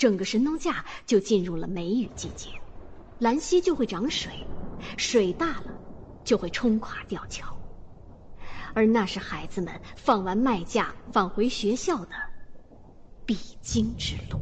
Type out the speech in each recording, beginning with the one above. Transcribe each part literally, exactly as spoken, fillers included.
整个神农架就进入了梅雨季节，兰溪就会涨水，水大了就会冲垮吊桥，而那是孩子们放完麦假返回学校的必经之路。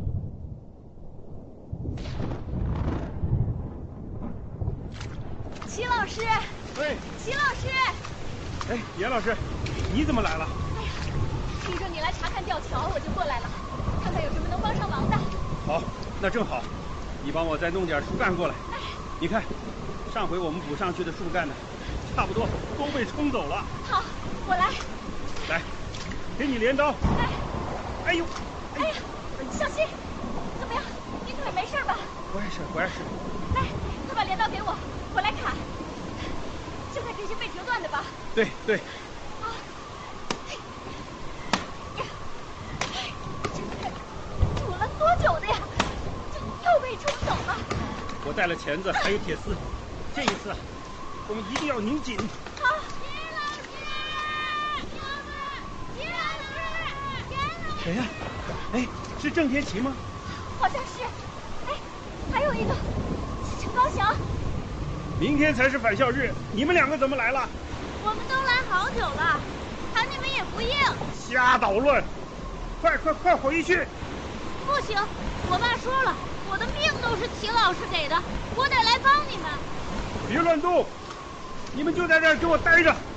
齐老师， 喂， 齐老师， 哎，严老师，你怎么来了？ 哎呀，听说你来查看吊桥，我就过来了，看看有什么能帮上忙的。 好，那正好，你帮我再弄点树干过来。 哎， 你看，上回我们补上去的树干呢，差不多都被冲走了。 好，我来。 来，给你镰刀。 哎， 哎呦， 哎呀，小心！怎么样？你腿没事吧？ 不碍事，不碍事。 来，快把镰刀给我，我来砍。就看这些被折断的吧。 对对。 啊！呀，这煮了多久的呀？就又被冲走了。 我带了钳子，还有铁丝。这一次，我们一定要拧紧。 好。齐老师，齐老师，严老师。 谁呀？哎，是郑天琪吗？ 好像是。哎，还有一个是陈高翔。 明天才是返校日，你们两个怎么来了？ 我们都来好久了，喊你们也不应。 瞎捣乱！快快快回去！ 不行，我爸说了，我的命都是齐老师给的，我得来帮你们。 别乱动，你们就在这儿给我待着。